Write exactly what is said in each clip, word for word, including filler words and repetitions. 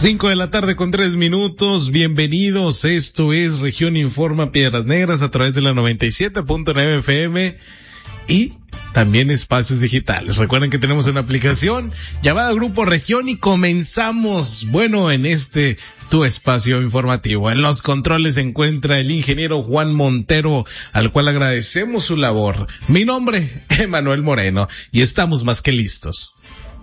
Cinco de la tarde con tres minutos, bienvenidos, esto es Región Informa Piedras Negras a través de la noventa y siete punto nueve F M y también espacios digitales. Recuerden que tenemos una aplicación llamada Grupo Región y comenzamos, bueno, en este tu espacio informativo. En los controles se encuentra el ingeniero Juan Montero, al cual agradecemos su labor. Mi nombre, Emanuel Moreno, y estamos más que listos.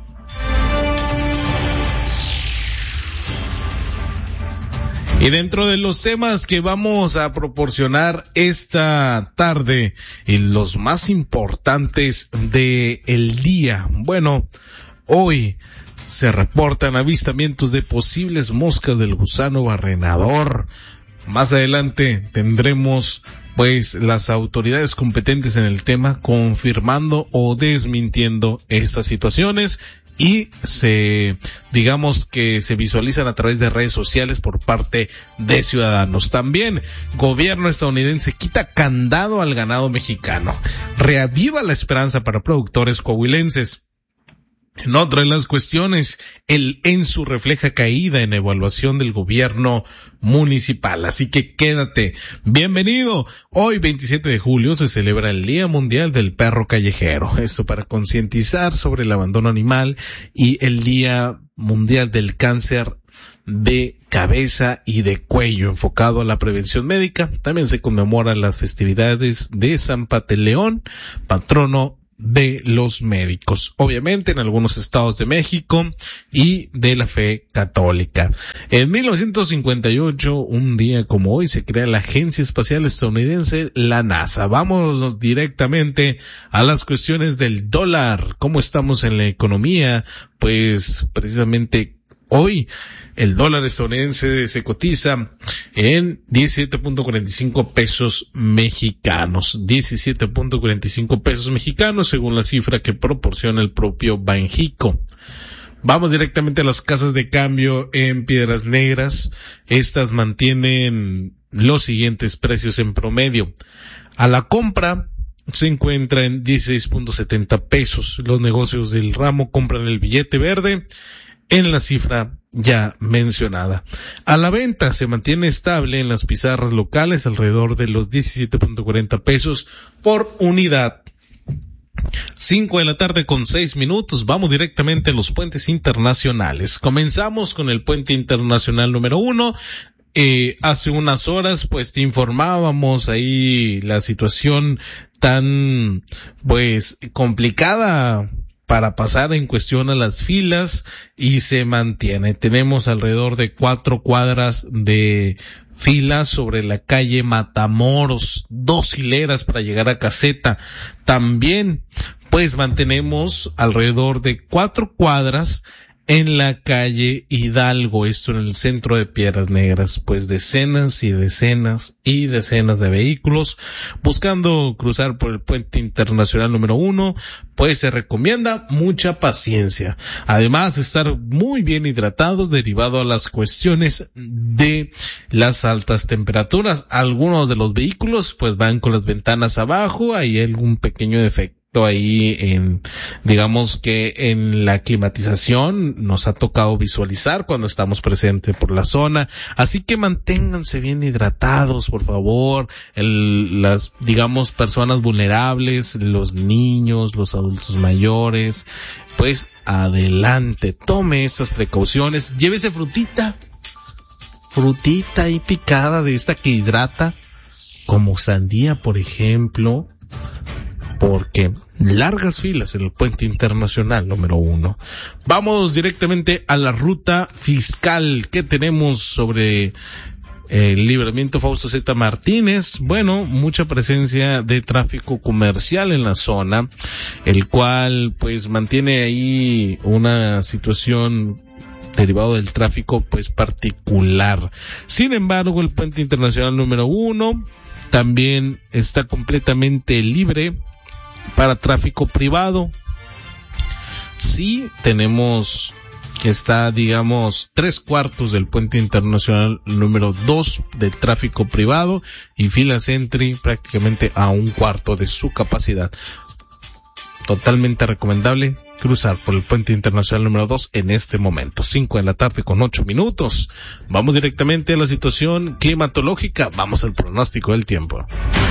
Y dentro de los temas que vamos a proporcionar esta tarde, y los más importantes de el día, bueno, hoy se reportan avistamientos de posibles moscas del gusano barrenador. Más adelante tendremos pues las autoridades competentes en el tema confirmando o desmintiendo estas situaciones. Y se, digamos que se visualizan a través de redes sociales por parte de ciudadanos. También, gobierno estadounidense quita candado al ganado mexicano. Reaviva la esperanza para productores coahuilenses. En otra de las cuestiones, el ENSU refleja caída en evaluación del gobierno municipal. Así que quédate. Bienvenido. Hoy, veintisiete de julio, se celebra el Día Mundial del Perro Callejero. Esto para concientizar sobre el abandono animal y el Día Mundial del Cáncer de cabeza y de cuello, enfocado a la prevención médica. También se conmemoran las festividades de San Pantaleón, patrono de los médicos, obviamente en algunos estados de México y de la fe católica. En mil novecientos cincuenta y ocho, un día como hoy, se crea la Agencia Espacial Estadounidense, la NASA. Vámonos directamente a las cuestiones del dólar. ¿Cómo estamos en la economía? Pues precisamente hoy el dólar estadounidense se cotiza en diecisiete punto cuarenta y cinco pesos mexicanos. diecisiete punto cuarenta y cinco pesos mexicanos según la cifra que proporciona el propio Banjico. Vamos directamente a las casas de cambio en Piedras Negras. Estas mantienen los siguientes precios en promedio. A la compra se encuentra en dieciséis punto setenta pesos. Los negocios del ramo compran el billete verde en la cifra ya mencionada. A la venta se mantiene estable en las pizarras locales alrededor de los diecisiete punto cuarenta pesos por unidad. Cinco de la tarde con seis minutos, vamos directamente a los puentes internacionales. Comenzamos con el puente internacional número uno. Eh, hace unas horas pues te informábamos ahí la situación tan pues complicada para pasar en cuestión a las filas y se mantiene. Tenemos alrededor de cuatro cuadras de filas sobre la calle Matamoros, dos hileras para llegar a Caseta. También pues mantenemos alrededor de cuatro cuadras en la calle Hidalgo, esto en el centro de Piedras Negras, pues decenas y decenas y decenas de vehículos buscando cruzar por el puente internacional número uno, pues se recomienda mucha paciencia. Además, estar muy bien hidratados derivado a las cuestiones de las altas temperaturas. Algunos de los vehículos pues van con las ventanas abajo, hay algún pequeño defecto ahí en, digamos que en la climatización nos ha tocado visualizar cuando estamos presentes por la zona, así que manténganse bien hidratados, por favor. El, las, digamos, personas vulnerables, los niños, los adultos mayores, pues adelante, tome estas precauciones, llévese frutita, frutita ahí picada de esta que hidrata, como sandía, por ejemplo, porque largas filas en el puente internacional número uno. Vamos directamente a la ruta fiscal. ¿Qué tenemos sobre el libramiento Fausto Z. Martínez? Bueno, mucha presencia de tráfico comercial en la zona, el cual pues mantiene ahí una situación derivado del tráfico pues particular. Sin embargo, el puente internacional número uno también está completamente libre para tráfico privado. Sí, tenemos que está, digamos, tres cuartos del puente internacional número dos de tráfico privado y filas entry prácticamente a un cuarto de su capacidad. totalmente recomendable cruzar por el puente internacional número dos en este momento. Cinco de la tarde con ocho minutos. Vamos directamente a la situación climatológica. Vamos al pronóstico del tiempo.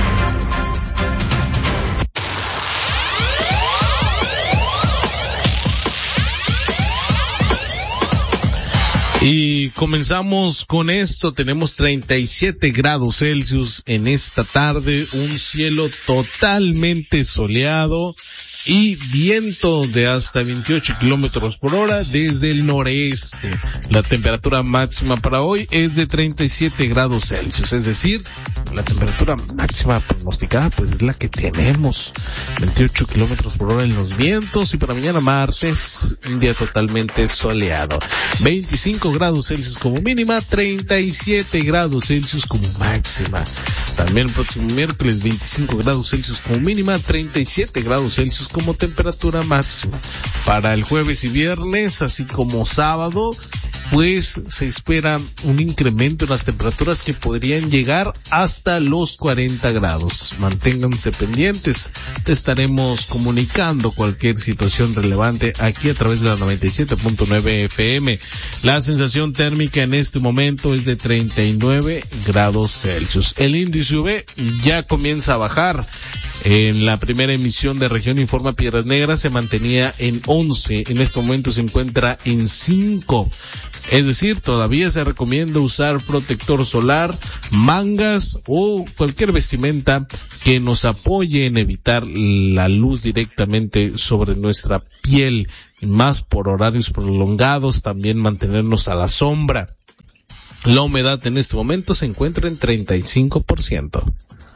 Y comenzamos con esto. Tenemos treinta y siete grados Celsius en esta tarde, un cielo totalmente soleado y viento de hasta veintiocho kilómetros por hora desde el noreste. La temperatura máxima para hoy es de treinta y siete grados Celsius, es decir, la temperatura máxima pronosticada pues es la que tenemos, veintiocho kilómetros por hora en los vientos. Y para mañana martes, un día totalmente soleado, veinticinco grados Celsius como mínima, treinta y siete grados Celsius como máxima. También el próximo miércoles, veinticinco grados Celsius como mínima, treinta y siete grados Celsius como temperatura máxima. Para el jueves y viernes, así como sábado, pues se espera un incremento en las temperaturas que podrían llegar hasta los cuarenta grados. Manténganse pendientes, te estaremos comunicando cualquier situación relevante aquí a través de la noventa y siete punto nueve F M. La sensación térmica en este momento es de treinta y nueve grados Celsius. El índice U V ya comienza a bajar. En la primera emisión de Región Informa Piedras Negras se mantenía en once, en este momento se encuentra en cinco. Es decir, todavía se recomienda usar protector solar, mangas o cualquier vestimenta que nos apoye en evitar la luz directamente sobre nuestra piel, más por horarios prolongados, también mantenernos a la sombra. La humedad en este momento se encuentra en treinta y cinco por ciento.